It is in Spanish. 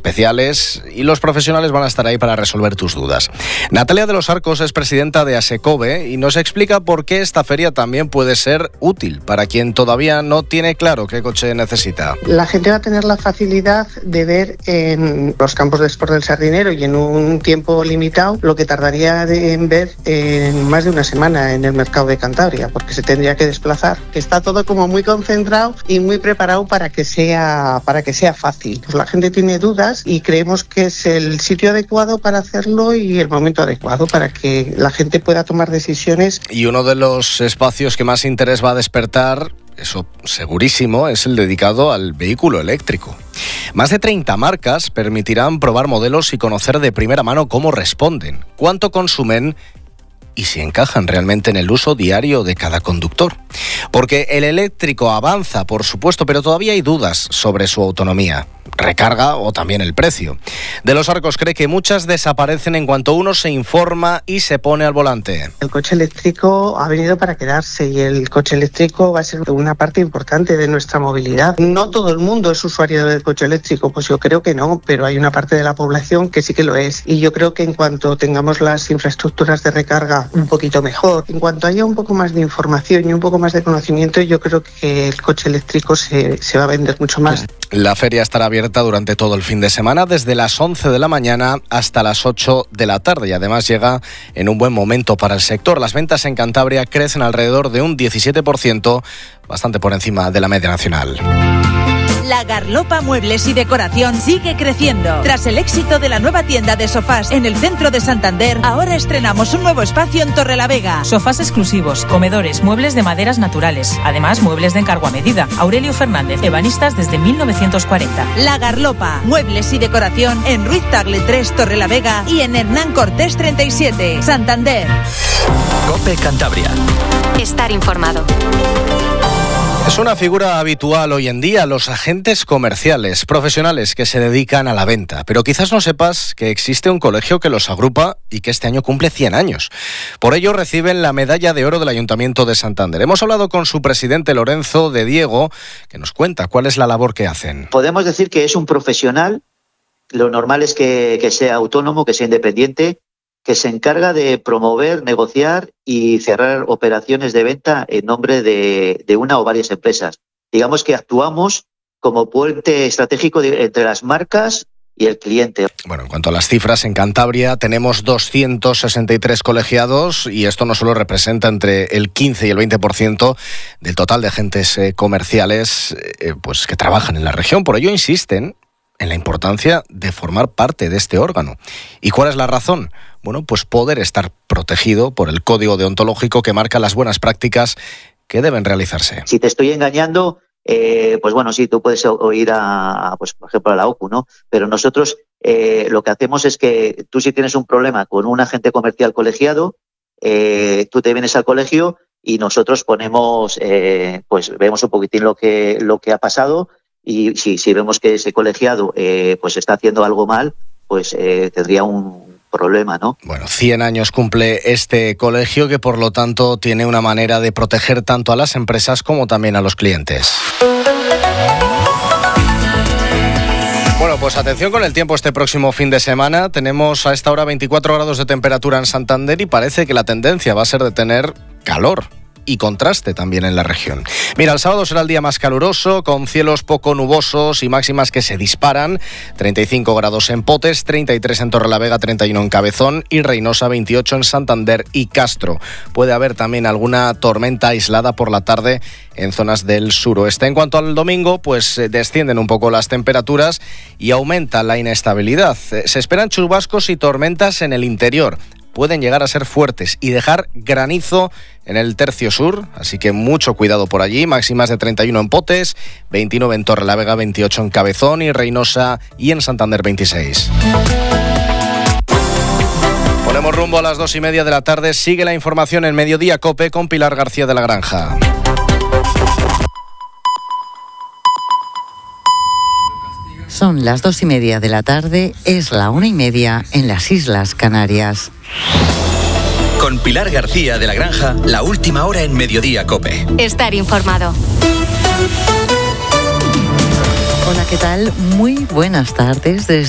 especiales y los profesionales van a estar ahí para resolver tus dudas. Natalia de los Arcos es presidenta de ASECOVE y nos explica por qué esta feria también puede ser útil para quien todavía no tiene claro qué coche necesita. La gente va a tener la facilidad de ver en los campos de Sport del Sardinero y en un tiempo limitado lo que tardaría en ver en más de una semana en el mercado de Cantabria, porque se tendría que desplazar. Está todo como muy concentrado y muy preparado para que sea fácil. Pues la gente tiene dudas y creemos que es el sitio adecuado para hacerlo y el momento adecuado para que la gente pueda tomar decisiones. Y uno de los espacios que más interés va a despertar, eso segurísimo, es el dedicado al vehículo eléctrico. Más de 30 marcas permitirán probar modelos y conocer de primera mano cómo responden, cuánto consumen y si encajan realmente en el uso diario de cada conductor. Porque el eléctrico avanza, por supuesto, pero todavía hay dudas sobre su autonomía, recarga o también el precio. De los Arcos cree que muchas desaparecen en cuanto uno se informa y se pone al volante. El coche eléctrico ha venido para quedarse y el coche eléctrico va a ser una parte importante de nuestra movilidad. No todo el mundo es usuario del coche eléctrico, pues yo creo que no, pero hay una parte de la población que sí que lo es. Y yo creo que en cuanto tengamos las infraestructuras de recarga un poquito mejor, en cuanto haya un poco más de información y un poco más de conocimiento, yo creo que el coche eléctrico se va a vender mucho más. La feria estará abierta durante todo el fin de semana, desde las 11 de la mañana hasta las 8 de la tarde, y además llega en un buen momento para el sector. Las ventas en Cantabria crecen alrededor de un 17%, bastante por encima de la media nacional. La Garlopa Muebles y Decoración sigue creciendo. Tras el éxito de la nueva tienda de sofás en el centro de Santander, ahora estrenamos un nuevo espacio en Torrelavega. Sofás exclusivos, comedores, muebles de maderas naturales. Además, muebles de encargo a medida. Aurelio Fernández, ebanistas desde 1940. La Garlopa Muebles y Decoración en Ruiz Tagle 3, Torrelavega y en Hernán Cortés 37, Santander. COPE Cantabria. Estar informado. Es una figura habitual hoy en día, los agentes comerciales, profesionales que se dedican a la venta. Pero quizás no sepas que existe un colegio que los agrupa y que este año cumple 100 años. Por ello reciben la medalla de oro del Ayuntamiento de Santander. Hemos hablado con su presidente Lorenzo de Diego, que nos cuenta cuál es la labor que hacen. Podemos decir que es un profesional. Lo normal es que sea autónomo, que sea independiente, que se encarga de promover, negociar y cerrar operaciones de venta en nombre de una o varias empresas. Digamos que actuamos como puente estratégico entre las marcas y el cliente. Bueno, en cuanto a las cifras, en Cantabria tenemos 263 colegiados y esto no solo representa entre el 15 y el 20% del total de agentes comerciales pues que trabajan en la región. Por ello insisten en la importancia de formar parte de este órgano. ¿Y cuál es la razón? Bueno, pues poder estar protegido por el código deontológico que marca las buenas prácticas que deben realizarse. Si te estoy engañando, pues bueno, sí, tú puedes ir pues por ejemplo, a la OCU, ¿no? Pero nosotros lo que hacemos es que tú si tienes un problema con un agente comercial colegiado, tú te vienes al colegio y nosotros ponemos, pues vemos un poquitín lo que ha pasado y si vemos que ese colegiado pues está haciendo algo mal, pues tendría un problema, ¿no? Bueno, 100 años cumple este colegio que por lo tanto tiene una manera de proteger tanto a las empresas como también a los clientes. Bueno, pues atención con el tiempo este próximo fin de semana. Tenemos a esta hora 24 grados de temperatura en Santander y parece que la tendencia va a ser de tener calor y contraste también en la región. Mira, el sábado será el día más caluroso, con cielos poco nubosos y máximas que se disparan. 35 grados en Potes, 33 en Torrelavega, 31 en Cabezón y Reinosa, 28 en Santander y Castro. Puede haber también alguna tormenta aislada por la tarde en zonas del suroeste. En cuanto al domingo, pues descienden un poco las temperaturas y aumenta la inestabilidad. Se esperan chubascos y tormentas en el interior. Pueden llegar a ser fuertes y dejar granizo en el tercio sur, así que mucho cuidado por allí. Máximas de 31 en Potes, 29 en Torrelavega, 28 en Cabezón y Reinosa y en Santander 26. Ponemos rumbo a las 2:30 de la tarde. Sigue la información en Mediodía COPE con Pilar García de la Granja. Son las 2:30 de la tarde, es la 1:30 en las Islas Canarias. Con Pilar García de la Granja, la última hora en Mediodía COPE. Estar informado. Hola, ¿qué tal? Muy buenas tardes desde